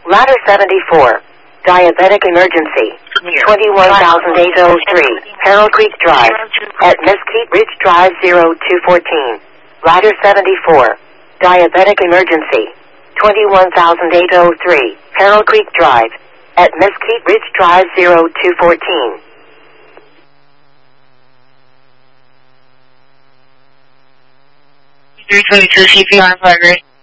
Ladder 74. Diabetic emergency. 21,803. Harold Creek Drive. At Mesquite Ridge Drive 0214. Ladder 74. Diabetic emergency. 21,803. Harold Creek Drive. At Mesquite Ridge Drive 0214. $322 CPR progress.